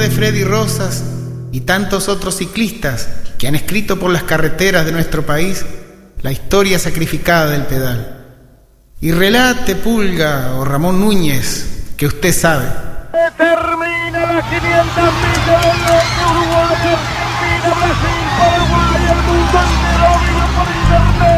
de Freddy Rosas y tantos otros ciclistas que han escrito por las carreteras de nuestro país la historia sacrificada del pedal. Y relate, Pulga o Ramón Núñez, que usted sabe. Termina las 500 millas del norte, Uruguay, Argentina, Brasil, Paraguay, el mundo entero vive por internet.